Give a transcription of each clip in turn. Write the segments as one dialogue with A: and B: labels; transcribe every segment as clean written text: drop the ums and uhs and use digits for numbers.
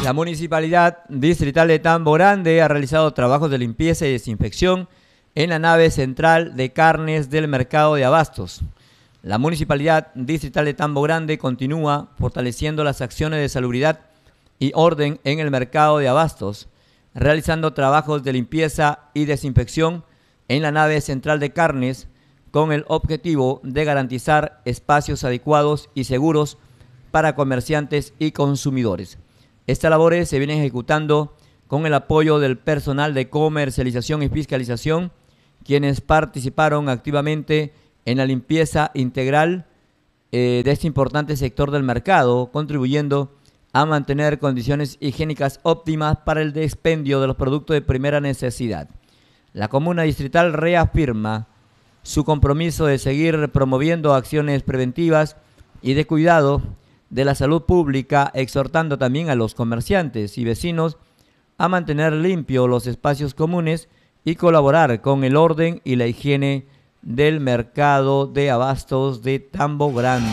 A: La Municipalidad Distrital de Tambo Grande ha realizado trabajos de limpieza y desinfección en la nave central de carnes del mercado de abastos. La Municipalidad Distrital de Tambo Grande continúa fortaleciendo las acciones de salubridad y orden en el mercado de abastos, realizando trabajos de limpieza y desinfección en la nave central de carnes con el objetivo de garantizar espacios adecuados y seguros para comerciantes y consumidores. Estas labores se vienen ejecutando con el apoyo del personal de comercialización y fiscalización, quienes participaron activamente en la limpieza integral de este importante sector del mercado, contribuyendo a mantener condiciones higiénicas óptimas para el expendio de los productos de primera necesidad. La Comuna Distrital reafirma su compromiso de seguir promoviendo acciones preventivas y de cuidado de la salud pública, exhortando también a los comerciantes y vecinos a mantener limpios los espacios comunes y colaborar con el orden y la higiene del mercado de abastos de Tambo Grande.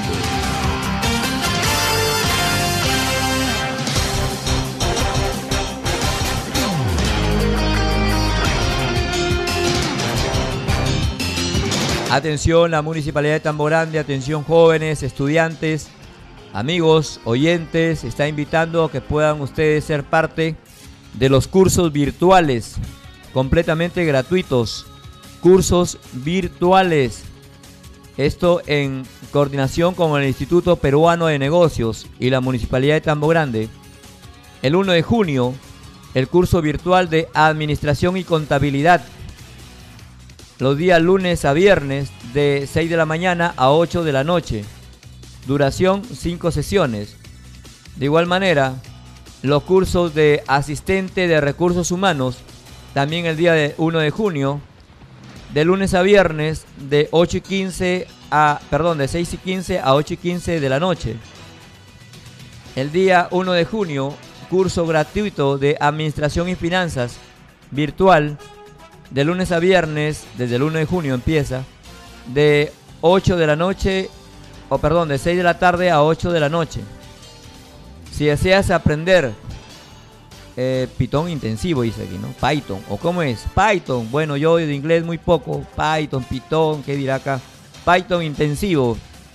A: Atención, la Municipalidad de Tambo Grande, atención jóvenes, estudiantes, amigos, oyentes, está invitando a que puedan ustedes ser parte de los cursos virtuales, completamente gratuitos, cursos virtuales. Esto en coordinación con el Instituto Peruano de Negocios y la Municipalidad de Tambo Grande. El 1 de junio, el curso virtual de Administración y Contabilidad. Los días lunes a viernes de 6 de la mañana a 8 de la noche. Duración 5 sesiones. De igual manera, los cursos de asistente de recursos humanos, también el día de 1 de junio, de lunes a viernes de 6 y 15 a 8 y 15 de la noche. El día 1 de junio, curso gratuito de administración y finanzas virtual, de lunes a viernes, desde el 1 de junio empieza, de 8 de la noche, de 6 de la tarde a 8 de la noche. Si deseas aprender Python intensivo, dice aquí, ¿no? Python, ¿o cómo es? Python, bueno, yo de inglés muy poco, Python, ¿qué dirá acá? Python intensivo.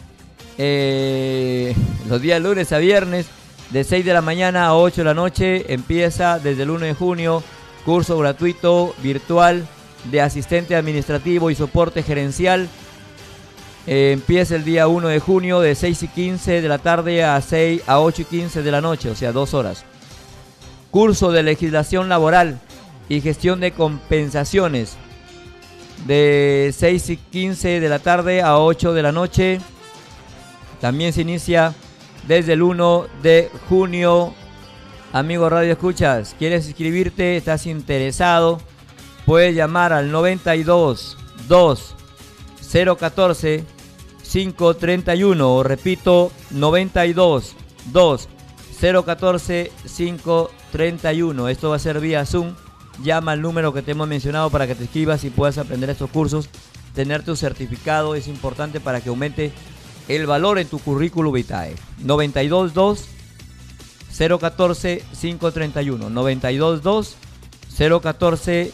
A: Los días lunes a viernes, de 6 de la mañana a 8 de la noche, empieza desde el 1 de junio, curso gratuito virtual de asistente administrativo y soporte gerencial. Empieza el día 1 de junio de 6 y 15 de la tarde a 8 y 15 de la noche, o sea, 2 horas. Curso de legislación laboral y gestión de compensaciones de 6 y 15 de la tarde a 8 de la noche. También se inicia desde el 1 de junio. Amigo Radio Escuchas, ¿quieres inscribirte? ¿Estás interesado? Puedes llamar al 92 2 014 531. Repito, 92 2 014 531. Esto va a ser vía Zoom. Llama al número que te hemos mencionado para que te inscribas y puedas aprender estos cursos. Tener tu certificado es importante para que aumente el valor en tu currículum vitae. 92 2 014 531. 92 2 014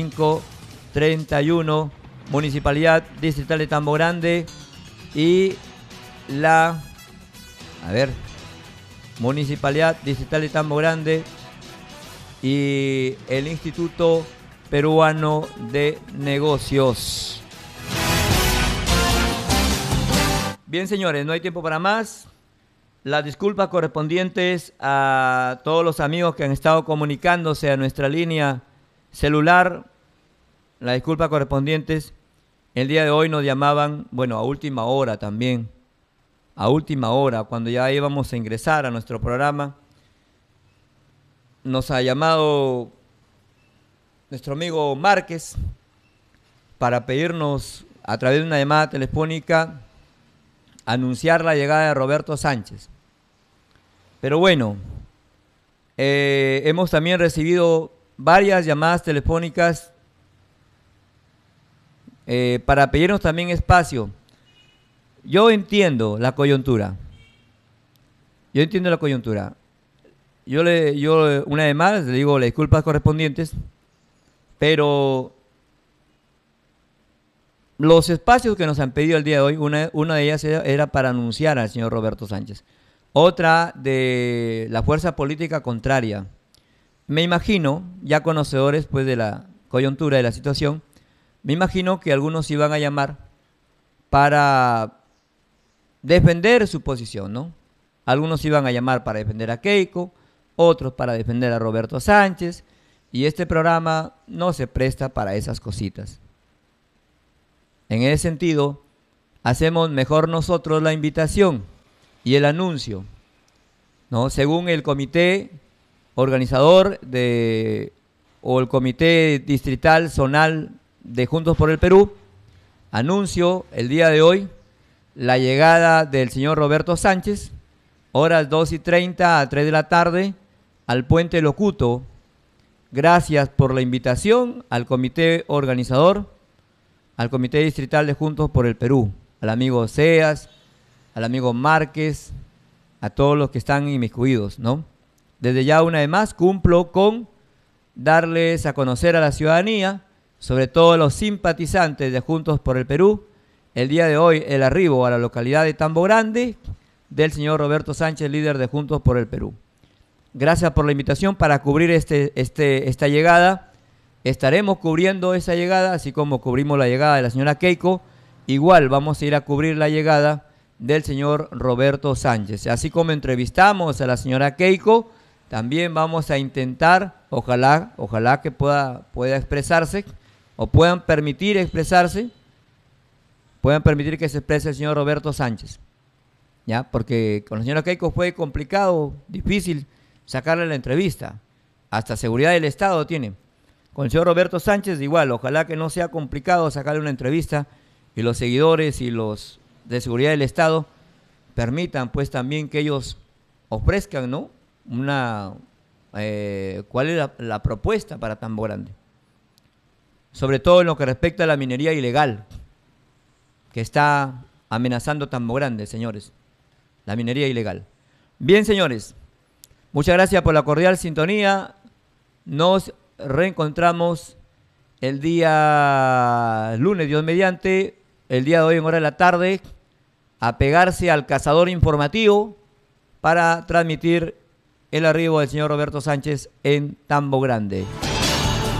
A: 531. Municipalidad Distrital de Tambo Grande y Municipalidad Distrital de Tambo Grande y el Instituto Peruano de Negocios. Bien, señores, no hay tiempo para más. Las disculpas correspondientes a todos los amigos que han estado comunicándose a nuestra línea celular. Las disculpas correspondientes. El día de hoy nos llamaban, bueno, a última hora también. A última hora, cuando ya íbamos a ingresar a nuestro programa, nos ha llamado nuestro amigo Márquez para pedirnos, a través de una llamada telefónica, anunciar la llegada de Roberto Sánchez. Pero bueno, hemos también recibido varias llamadas telefónicas para pedirnos también espacio. Yo entiendo la coyuntura. yo una vez más le digo las disculpas correspondientes, pero los espacios que nos han pedido el día de hoy, una de ellas era para anunciar al señor Roberto Sánchez, otra de la fuerza política contraria. Me imagino, ya conocedores pues de la coyuntura de la situación, me imagino que algunos iban a llamar para defender su posición, ¿no? Algunos iban a llamar para defender a Keiko, otros para defender a Roberto Sánchez, y este programa no se presta para esas cositas. En ese sentido, hacemos mejor nosotros la invitación y el anuncio, ¿no? Según el comité organizador o el comité distrital zonal de Juntos por el Perú, anuncio el día de hoy la llegada del señor Roberto Sánchez, horas 2:30 a 3 de la tarde, al Puente Locuto. Gracias por la invitación al comité organizador, al comité distrital de Juntos por el Perú, al amigo Seas, al amigo Márquez, a todos los que están inmiscuidos, ¿no? Desde ya una vez más cumplo con darles a conocer a la ciudadanía, sobre todo a los simpatizantes de Juntos por el Perú, el día de hoy el arribo a la localidad de Tambo Grande del señor Roberto Sánchez, líder de Juntos por el Perú. Gracias por la invitación para cubrir esta llegada. Estaremos cubriendo esa llegada, así como cubrimos la llegada de la señora Keiko. Igual vamos a ir a cubrir la llegada del señor Roberto Sánchez. Así como entrevistamos a la señora Keiko, también vamos a intentar, ojalá que pueda expresarse, o puedan permitir expresarse, puedan permitir que se exprese el señor Roberto Sánchez, ¿ya? Porque con la señora Keiko fue complicado, difícil sacarle la entrevista, hasta seguridad del Estado tiene. Con el señor Roberto Sánchez igual, ojalá que no sea complicado sacarle una entrevista y los seguidores y los de seguridad del Estado permitan pues también que ellos ofrezcan, ¿no? ¿Cuál es la propuesta para Tambo Grande? Sobre todo en lo que respecta a la minería ilegal que está amenazando Tambo Grande, señores. La minería ilegal. Bien, señores, muchas gracias por la cordial sintonía. Nos reencontramos el día lunes, Dios mediante, el día de hoy en hora de la tarde, a pegarse al cazador informativo para transmitir el arribo del señor Roberto Sánchez en Tambo Grande.